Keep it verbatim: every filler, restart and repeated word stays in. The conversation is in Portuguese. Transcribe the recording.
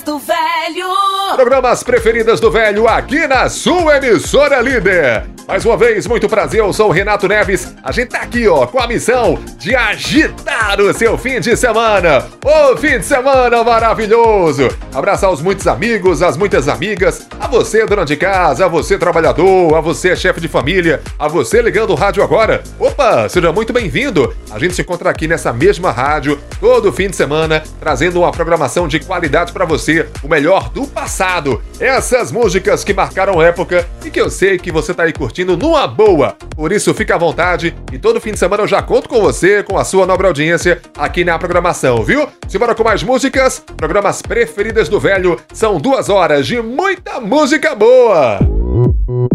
do Velho. Programas preferidas do Velho aqui na sua emissora líder. Mais uma vez, muito prazer, eu sou o Renato Neves. A gente tá aqui, ó, com a missão de agitar o seu fim de semana. Ô, fim de semana maravilhoso. Abraçar os muitos amigos, as muitas amigas, a você, dona de casa, a você, trabalhador, a você, chefe de família, a você ligando o rádio agora. Opa, seja muito bem-vindo. A gente se encontra aqui nessa mesma rádio, todo fim de semana, trazendo uma programação de qualidade pra você, o melhor do passado. Essas músicas que marcaram época e que eu sei que você tá aí curtindo numa boa. Por isso, fica à vontade e todo fim de semana eu já conto com você, com a sua nobre audiência aqui na programação, viu? Simbora com mais músicas. Programas preferidas do Velho. São duas horas de muita música boa.